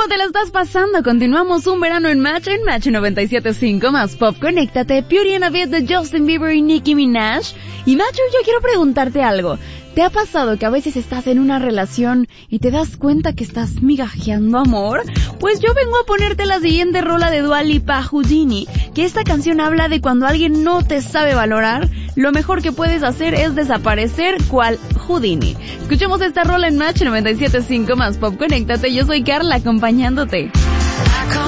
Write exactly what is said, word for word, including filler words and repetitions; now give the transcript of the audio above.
¿cómo te la estás pasando? Continuamos un verano en Match, en Match noventa y siete punto cinco, más pop, conéctate, Beauty and a Beat de Justin Bieber y Nicki Minaj. Y Match, yo quiero preguntarte algo. ¿Te ha pasado que a veces estás en una relación y te das cuenta que estás migajeando amor? Pues yo vengo a ponerte la siguiente rola de Dua Lipa, Houdini, que esta canción habla de cuando alguien no te sabe valorar, lo mejor que puedes hacer es desaparecer cual Houdini. Escuchemos esta rola en Match noventa y siete punto cinco, más pop, conéctate, yo soy Carla acompañándote.